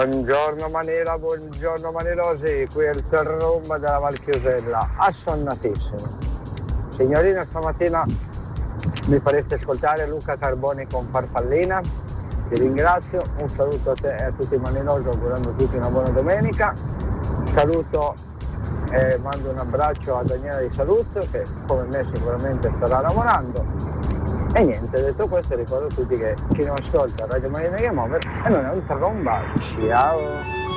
Buongiorno Manilosi, qui è il Terrumba della Val Chiusella, assonnatissimo. Signorina, stamattina mi fareste ascoltare Luca Carboni con Farfallina, ti ringrazio, un saluto a te e a tutti i Manilosi, augurando a tutti una buona domenica. Saluto e mando un abbraccio a Daniela di Saluzzo che come me sicuramente starà lavorando. E niente, detto questo ricordo a tutti che chi non ascolta Radio Marina che muovere e non è un tromba. Ciao!